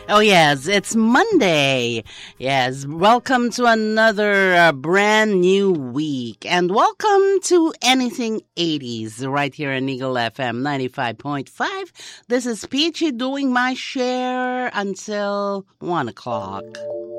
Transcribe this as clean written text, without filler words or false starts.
Oh, yes, it's Monday. Yes, welcome to another brand new week. And welcome to Anything 80s right here in Eagle FM 95.5. This is Peachy doing my share until 1 o'clock.